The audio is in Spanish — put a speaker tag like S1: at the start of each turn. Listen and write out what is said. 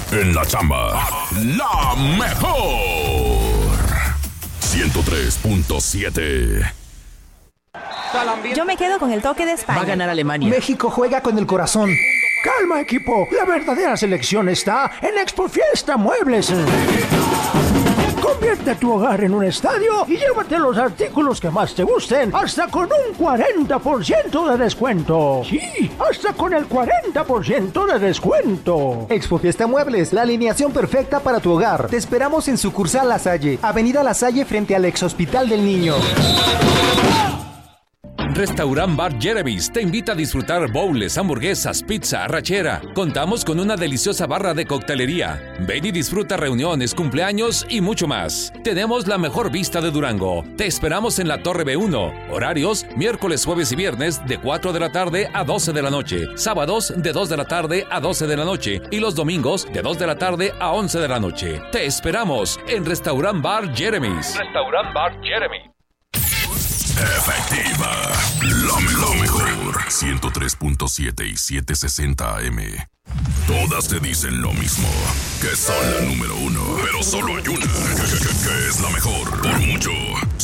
S1: En la chamba. La mejor. 103.7.
S2: Yo me quedo con el toque de España.
S3: Va a ganar Alemania.
S4: México juega con el corazón. Calma, equipo. La verdadera selección está en Expo Fiesta Muebles. Convierte tu hogar en un estadio y llévate los artículos que más te gusten hasta con un 40% de descuento. Sí, hasta con el 40% de descuento.
S5: Expo Fiesta Muebles, la alineación perfecta para tu hogar. Te esperamos en sucursal La Salle, Avenida La Salle frente al Ex Hospital del Niño.
S6: Restaurant Bar Jeremy's te invita a disfrutar bowls, hamburguesas, pizza, arrachera. Contamos con una deliciosa barra de coctelería. Ven y disfruta reuniones, cumpleaños y mucho más. Tenemos la mejor vista de Durango. Te esperamos en la Torre B1. Horarios: miércoles, jueves y viernes de 4 de la tarde a 12 de la noche. Sábados de 2 de la tarde a 12 de la noche. Y los domingos de 2 de la tarde a 11 de la noche. Te esperamos en Restaurant Bar Jeremy's. Restaurant Bar Jeremy.
S1: Efectiva. Lo mejor. 103.7 y 760 AM. Todas te dicen lo mismo. Que son la número uno. Pero solo hay una. Que es la mejor. Por mucho.